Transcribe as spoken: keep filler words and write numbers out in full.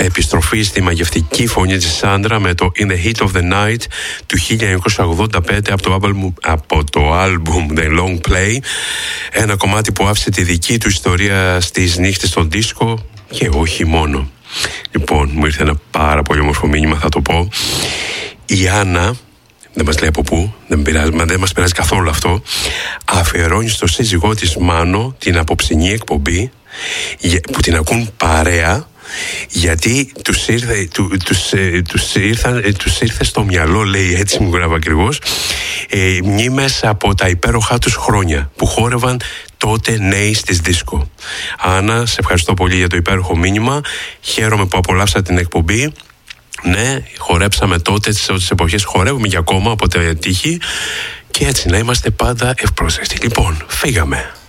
επιστροφή στη μαγευτική φωνή της Σάντρα με το In the Heat of the Night του χίλια εννιακόσια ογδόντα πέντε από το, album, από το album The Long Play, ένα κομμάτι που άφησε τη δική του ιστορία στις νύχτες των δίσκο και όχι μόνο. Λοιπόν, μου ήρθε ένα πάρα πολύ όμορφο μήνυμα, θα το πω. Η Άννα, δεν μας λέει από πού, δεν, πειράζει, δεν μας πειράζει καθόλου αυτό, αφιερώνει στο σύζυγό της Μάνο την απόψινή εκπομπή που την ακούν παρέα, γιατί τους ήρθε, του, τους, τους, ήρθαν, τους ήρθε στο μυαλό, λέει, έτσι μου γράφει ακριβώς, ε, μνήμες από τα υπέροχα τους χρόνια που χόρευαν τότε νέοι στις δίσκο. Άννα, σε ευχαριστώ πολύ για το υπέροχο μήνυμα, χαίρομαι που απολαύσατε την εκπομπή. Ναι, χορέψαμε τότε τις εποχές, χορεύουμε και ακόμα όποτε τύχει, και έτσι να είμαστε πάντα ευπρόσδεκτοι. Λοιπόν, φύγαμε.